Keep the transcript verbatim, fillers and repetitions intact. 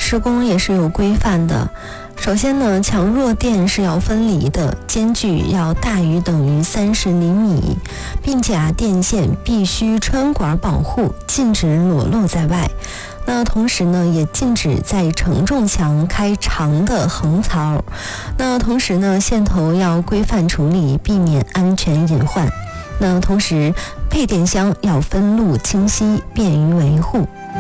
施工也是有规范的。首先呢，强弱电是要分离的，间距要大于等于三十厘米，并且啊，电线必须穿管保护，禁止裸露在外。那同时呢，也禁止在承重墙开长的横槽。那同时呢，线头要规范处理，避免安全隐患。那同时，配电箱要分路清晰，便于维护。